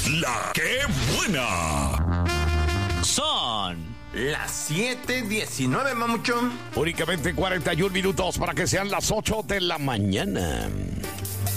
La que buena. Son las 7:19, mamuchón. Únicamente 41 minutos para que sean las 8 de la mañana.